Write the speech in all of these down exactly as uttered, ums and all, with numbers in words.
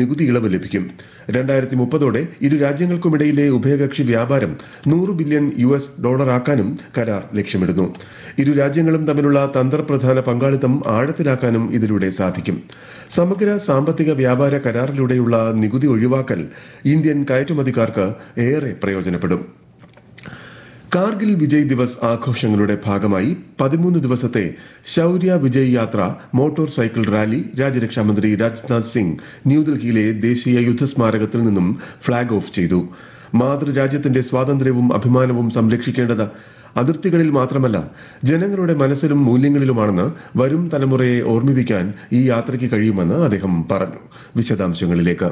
നികുതി ഇളവ് ലഭിക്കും. രണ്ടായിരത്തി മുപ്പതോടെ ഇരു രാജ്യങ്ങൾക്കുമിടയിലെ ഉഭയകക്ഷി വ്യാപാരം നൂറ് ബില്യൺ യു എസ് ഡോളറാക്കാനും കരാർ ലക്ഷ്യമിടുന്നു. ഇരു രാജ്യങ്ങളും തമ്മിലുള്ള തന്ത്രപ്രധാന പങ്കാളിത്തം ആഴത്തിലാക്കാനും ഇതിലൂടെ സാധിക്കും. സമഗ്ര സാമ്പത്തിക വ്യാപാര കരാറിലൂടെയുള്ള നികുതി ഒഴിവാക്കൽ ഇന്ത്യൻ കയറ്റുമതിക്കാർക്ക് ഏറെ പ്രയോജനപ്പെടും. കാർഗിൽ വിജയ് ദിവസ് ആഘോഷങ്ങളുടെ ഭാഗമായി പതിമൂന്ന് ദിവസത്തെ ശൌര്യ വിജയ് യാത്ര മോട്ടോർ സൈക്കിൾ റാലി രാജ്യരക്ഷാമന്ത്രി രാജ്നാഥ് സിംഗ് ന്യൂഡൽഹിയിലെ ദേശീയ യുദ്ധസ്മാരകത്തിൽ നിന്നും ഫ്ളാഗ് ഓഫ് ചെയ്തു. മാതൃരാജ്യത്തിന്റെ സ്വാതന്ത്ര്യവും അഭിമാനവും സംരക്ഷിക്കേണ്ടത് അതിർത്തികളിൽ മാത്രമല്ല, ജനങ്ങളുടെ മനസ്സിലും മൂല്യങ്ങളിലുമാണെന്ന് വരും തലമുറയെ ഓർമ്മിപ്പിക്കാൻ ഈ യാത്രയ്ക്ക് കഴിയുമെന്ന് അദ്ദേഹം പറഞ്ഞു. വിശദാംശങ്ങളിലേക്ക്.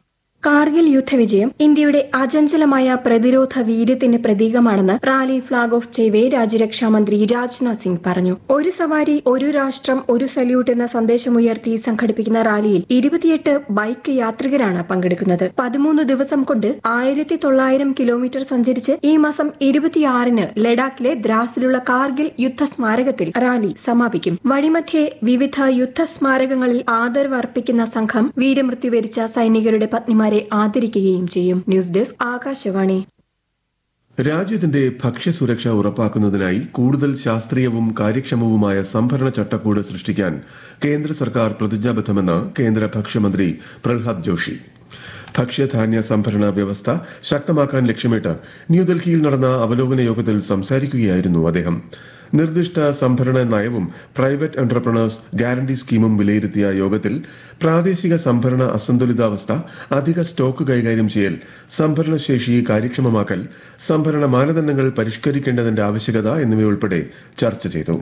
കാർഗിൽ യുദ്ധവിജയം ഇന്ത്യയുടെ അചഞ്ചലമായ പ്രതിരോധ വീര്യത്തിന് പ്രതീകമാണെന്ന് റാലി ഫ്ളാഗ് ഓഫ് ചെയ്യവേ രാജ്യരക്ഷാമന്ത്രി രാജ്നാഥ് സിംഗ് പറഞ്ഞു. ഒരു സവാരി ഒരു രാഷ്ട്രം ഒരു സല്യൂട്ട് എന്ന സന്ദേശമുയർത്തി സംഘടിപ്പിക്കുന്ന റാലിയിൽ ഇരുപത്തിയെട്ട് ബൈക്ക് യാത്രികരാണ് പങ്കെടുക്കുന്നത്. പതിമൂന്ന് ദിവസം കൊണ്ട് ആയിരത്തി തൊള്ളായിരം കിലോമീറ്റർ സഞ്ചരിച്ച് ഈ മാസം ഇരുപത്തിയാറിന് ലഡാക്കിലെ ദ്രാസിലുള്ള കാർഗിൽ യുദ്ധസ്മാരകത്തിൽ റാലി സമാപിക്കും. വഴിമധ്യേ വിവിധ യുദ്ധസ്മാരകങ്ങളിൽ ആദരവ് അർപ്പിക്കുന്ന സംഘം വീരമൃത്യു വരിച്ച സൈനികരുടെ പത്നിമാരെ ആദരിക്കുകയും ചെയ്യും. News desk Akashvani. രാജ്യത്തിന്റെ ഭക്ഷ്യസുരക്ഷ ഉറപ്പാക്കുന്നതിനായി കൂടുതൽ ശാസ്ത്രീയവും കാര്യക്ഷമവുമായ സംഭരണ ചട്ടക്കൂട് സൃഷ്ടിക്കാൻ കേന്ദ്ര സർക്കാർ പ്രതിജ്ഞാബദ്ധമെന്ന് കേന്ദ്ര ഭക്ഷ്യമന്ത്രി പ്രഹ്ലാദ് ജോഷി. ഭക്ഷ്യധാന്യ സംഭരണ വ്യവസ്ഥ ശക്തമാക്കാൻ ലക്ഷ്യമിട്ട് ന്യൂഡൽഹിയിൽ നടന്ന അവലോകന യോഗത്തിൽ സംസാരിക്കുകയായിരുന്നു അദ്ദേഹം. നിർദ്ദിഷ്ട സംഭരണ നയവും പ്രൈവറ്റ് എന്റർപ്രണേഴ്സ് ഗ്യാരണ്ടി സ്കീമും വിലയിരുത്തിയ യോഗത്തിൽ പ്രാദേശിക സംഭരണ അസന്തുലിതാവസ്ഥ, അധിക സ്റ്റോക്ക് കൈകാര്യം ചെയ്യൽ, സംഭരണശേഷി കാര്യക്ഷമമാക്കൽ, സംഭരണ മാനദണ്ഡങ്ങൾ പരിഷ്കരിക്കേണ്ടതിന്റെ ആവശ്യകത എന്നിവയുൾപ്പെടെ ചർച്ച ചെയ്തു.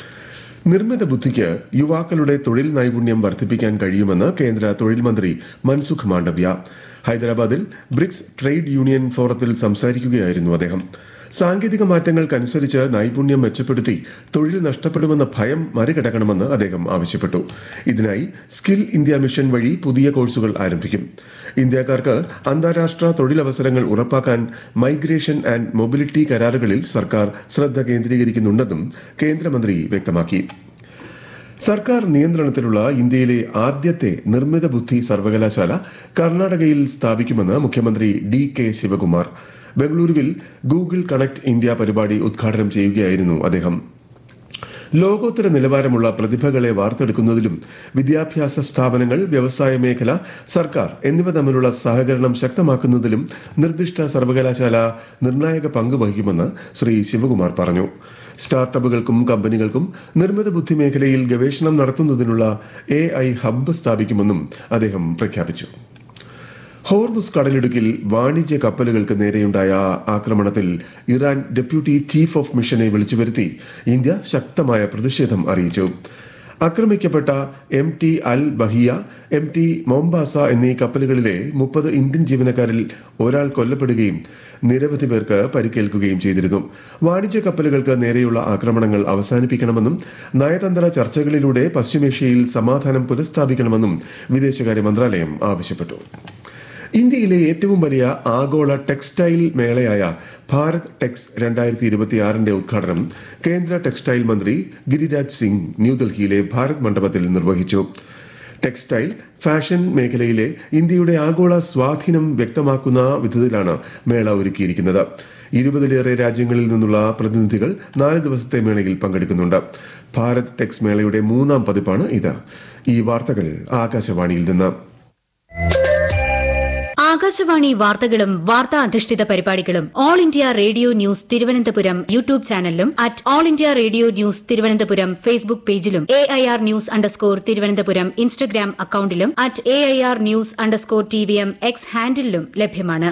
നിർമ്മിത ബുദ്ധിക്ക് യുവാക്കളുടെ തൊഴിൽ നൈപുണ്യം വർദ്ധിപ്പിക്കാൻ കഴിയുമെന്ന് കേന്ദ്ര തൊഴിൽ മന്ത്രി മൻസുഖ് മാണ്ഡവ്യ. ഹൈദരാബാദിൽ ബ്രിക്സ് ട്രേഡ് യൂണിയൻ ഫോറത്തിൽ സംസാരിക്കുകയായിരുന്നു അദ്ദേഹം. സാങ്കേതിക മാറ്റങ്ങൾക്കനുസരിച്ച് നൈപുണ്യം മെച്ചപ്പെടുത്തി തൊഴിൽ നഷ്ടപ്പെടുമെന്ന ഭയം മറികടക്കണമെന്ന് അദ്ദേഹം ആവശ്യപ്പെട്ടു. ഇതിനായി സ്കിൽ ഇന്ത്യ മിഷൻ വഴി പുതിയ കോഴ്സുകൾ ആരംഭിക്കും. ഇന്ത്യക്കാർക്ക് അന്താരാഷ്ട്ര തൊഴിലവസരങ്ങൾ ഉറപ്പാക്കാൻ മൈഗ്രേഷൻ ആൻഡ് മൊബിലിറ്റി കരാറുകളിൽ സർക്കാർ ശ്രദ്ധ കേന്ദ്രീകരിക്കുന്നുണ്ടെന്നും കേന്ദ്രമന്ത്രി വ്യക്തമാക്കി. സർക്കാർ നിയന്ത്രണത്തിലുള്ള ഇന്ത്യയിലെ ആദ്യത്തെ നിർമ്മിത ബുദ്ധി സർവകലാശാല കർണാടകയിൽ സ്ഥാപിക്കുമെന്ന് മുഖ്യമന്ത്രി ഡി കെ ശിവകുമാർ. ബംഗളൂരുവിൽ ഗൂഗിൾ കണക്ട് ഇന്ത്യ പരിപാടി ഉദ്ഘാടനം ചെയ്യുകയായിരുന്നു അദ്ദേഹം. ലോകോത്തര നിലവാരമുള്ള പ്രതിഭകളെ വാർത്തെടുക്കുന്നതിലും വിദ്യാഭ്യാസ സ്ഥാപനങ്ങൾ, വ്യവസായ മേഖല, സർക്കാർ എന്നിവ തമ്മിലുള്ള സഹകരണം ശക്തമാക്കുന്നതിലും നിർദ്ദിഷ്ട സർവകലാശാല നിർണായക പങ്ക് വഹിക്കുമെന്ന് ശ്രീ ശിവകുമാർ പറഞ്ഞു. സ്റ്റാർട്ടപ്പുകൾക്കും കമ്പനികൾക്കും നിർമ്മിത ബുദ്ധി മേഖലയിൽ ഗവേഷണം നടത്തുന്നതിനുള്ള എ ഐ ഹബ്ബ് സ്ഥാപിക്കുമെന്നും അദ്ദേഹം പ്രഖ്യാപിച്ചു. ഹോർമുസ് കടലിടുക്കിൽ വാണിജ്യ കപ്പലുകൾക്ക് നേരെയുണ്ടായ ആക്രമണത്തിൽ ഇറാൻ ഡെപ്യൂട്ടി ചീഫ് ഓഫ് മിഷനെ വിളിച്ചുവരുത്തി ഇന്ത്യ ശക്തമായ പ്രതിഷേധം അറിയിച്ചു. ആക്രമിക്കപ്പെട്ട എം ടി അൽ ബഹിയ, എം ടി മൊംബാസ എന്നീ കപ്പലുകളിലെ മുപ്പത് ഇന്ത്യൻ ജീവനക്കാരിൽ ഒരാൾ കൊല്ലപ്പെടുകയും നിരവധി പേർക്ക് പരിക്കേൽക്കുകയും ചെയ്തിരുന്നു. വാണിജ്യ കപ്പലുകൾക്ക് നേരെയുള്ള ആക്രമണങ്ങൾ അവസാനിപ്പിക്കണമെന്നും നയതന്ത്ര ചർച്ചകളിലൂടെ പശ്ചിമേഷ്യയിൽ സമാധാനം പുനഃസ്ഥാപിക്കണമെന്നും വിദേശകാര്യ മന്ത്രാലയം ആവശ്യപ്പെട്ടു. ഇന്ത്യയിലെ ഏറ്റവും വലിയ ആഗോള ടെക്സ്റ്റൈൽ മേളയായ ഭാരത് ടെക്സ് രണ്ടായിരത്തി ഇരുപത്തിയാറിന്റെ ഉദ്ഘാടനം കേന്ദ്ര ടെക്സ്റ്റൈൽ മന്ത്രി ഗിരിരാജ് സിംഗ് ന്യൂഡൽഹിയിലെ ഭാരത് മണ്ഡപത്തിൽ നിർവഹിച്ചു. ടെക്സ്റ്റൈൽ, ഫാഷൻ മേഖലയിലെ ഇന്ത്യയുടെ ആഗോള സ്വാധീനം വ്യക്തമാക്കുന്ന വിധത്തിലാണ് മേള ഒരുക്കിയിരിക്കുന്നത്. ഇരുപതിലേറെ രാജ്യങ്ങളിൽ നിന്നുള്ള പ്രതിനിധികൾ നാല് ദിവസത്തെ മേളയിൽ പങ്കെടുക്കുന്നുണ്ട്. ഭാരത് ടെക്സ് മേളയുടെ മൂന്നാം പതിപ്പാണ് ഇത്. ഈ വാർത്തകൾ ആകാശവാണിയിൽ നിന്ന്. ആകാശവാണി വാർത്തകളും വാർത്താ അധിഷ്ഠിത പരിപാടികളും all India radio news Thiruvananthapuram YouTube ചാനലിലും at all India radio news Thiruvananthapuram Facebook പേജിലും A I R news underscore Thiruvananthapuram Instagram അക്കൌണ്ടിലും at A I R news underscore T V M X ഹാൻഡിലും ലഭ്യമാണ്.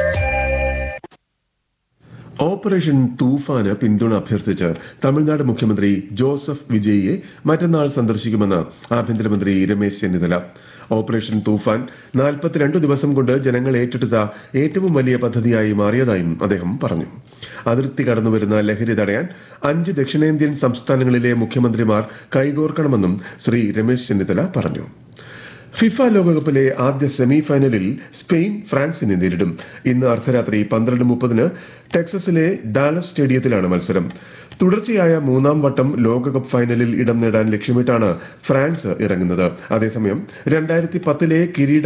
ഓപ്പറേഷൻ തൂഫാന് പിന്തുണ അഭ്യർത്ഥിച്ച് തമിഴ്നാട് മുഖ്യമന്ത്രി ജോസഫ് വിജയിയെ മറ്റന്നാൾ സന്ദർശിക്കുമെന്ന് ആഭ്യന്തരമന്ത്രി രമേശ് ചെന്നിത്തല. ഓപ്പറേഷൻ തൂഫാൻ നാൽപ്പത്തിരണ്ട് ദിവസം കൊണ്ട് ജനങ്ങൾ ഏറ്റെടുത്ത ഏറ്റവും വലിയ പദ്ധതിയായി മാറിയതായും അദ്ദേഹം പറഞ്ഞു. അതിർത്തി കടന്നുവരുന്ന ലഹരി തടയാൻ അഞ്ച് ദക്ഷിണേന്ത്യൻ സംസ്ഥാനങ്ങളിലെ മുഖ്യമന്ത്രിമാർ കൈകോർക്കണമെന്നും ശ്രീ രമേശ് ചെന്നിത്തല പറഞ്ഞു. ഫിഫ ലോകകപ്പിലെ ആദ്യ സെമി ഫൈനലിൽ സ്പെയിൻ ഫ്രാൻസിനെ നേരിടും. ഇന്ന് അർദ്ധരാത്രി പന്ത്രണ്ട് മുപ്പതിന് ടെക്സസിലെ ഡാലസ് സ്റ്റേഡിയത്തിലാണ് മത്സരം. തുടർച്ചയായ മൂന്നാം വട്ടം ലോകകപ്പ് ഫൈനലിൽ ഇടം നേടാൻ ലക്ഷ്യമിട്ടാണ് ഫ്രാൻസ് ഇറങ്ങുന്നത്. അതേസമയം രണ്ടായിരത്തി പത്തിലെ കിരീട